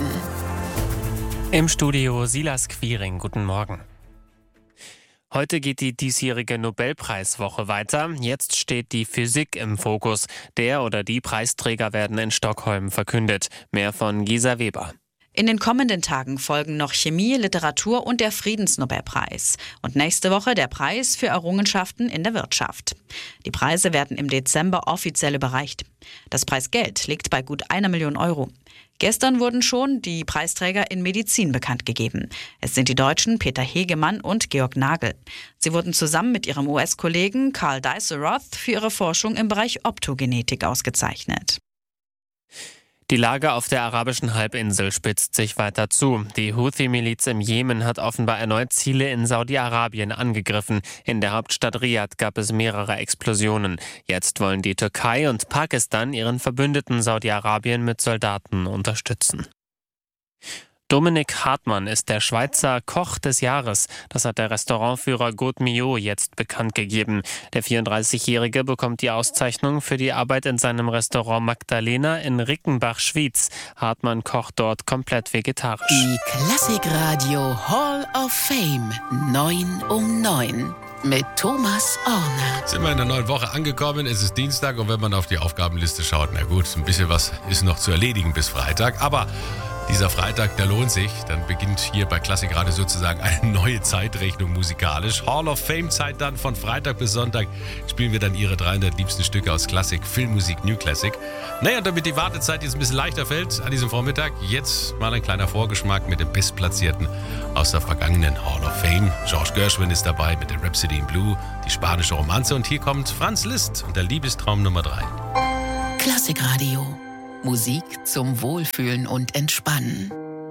Nachrichten. Im Studio Silas Quiring, guten Morgen. Heute geht die diesjährige Nobelpreiswoche weiter. Jetzt steht die Physik im Fokus. Der oder die Preisträger werden in Stockholm verkündet. Mehr von Gisa Weber. In den kommenden Tagen folgen noch Chemie, Literatur und der Friedensnobelpreis. Und nächste Woche der Preis für Errungenschaften in der Wirtschaft. Die Preise werden im Dezember offiziell überreicht. Das Preisgeld liegt bei gut 1 Million Euro. Gestern wurden schon die Preisträger in Medizin bekannt gegeben. Es sind die Deutschen Peter Hegemann und Georg Nagel. Sie wurden zusammen mit ihrem US-Kollegen Carl Dieselroth für ihre Forschung im Bereich Optogenetik ausgezeichnet. Die Lage auf der arabischen Halbinsel spitzt sich weiter zu. Die Houthi-Miliz im Jemen hat offenbar erneut Ziele in Saudi-Arabien angegriffen. In der Hauptstadt Riad gab es mehrere Explosionen. Jetzt wollen die Türkei und Pakistan ihren Verbündeten Saudi-Arabien mit Soldaten unterstützen. Dominik Hartmann ist der Schweizer Koch des Jahres. Das hat der Restaurantführer Gaute Millau jetzt bekannt gegeben. Der 34-Jährige bekommt die Auszeichnung für die Arbeit in seinem Restaurant Magdalena in Rickenbach, Schwyz. Hartmann kocht dort komplett vegetarisch. Die Klassikradio Hall of Fame 9 um 9 mit Thomas Orner. Sind wir in der neuen Woche angekommen, es ist Dienstag und wenn man auf die Aufgabenliste schaut, na gut, ein bisschen was ist noch zu erledigen bis Freitag, aber dieser Freitag, der lohnt sich. Dann beginnt hier bei Klassikradio sozusagen eine neue Zeitrechnung musikalisch. Hall of Fame Zeit dann von Freitag bis Sonntag spielen wir dann ihre 300 liebsten Stücke aus Klassik, Filmmusik, New Classic. Naja, damit die Wartezeit jetzt ein bisschen leichter fällt an diesem Vormittag, jetzt mal ein kleiner Vorgeschmack mit dem Bestplatzierten aus der vergangenen Hall of Fame. George Gershwin ist dabei mit der Rhapsody in Blue, die spanische Romanze und hier kommt Franz Liszt und der Liebestraum Nummer 3. Klassikradio. Musik zum Wohlfühlen und Entspannen.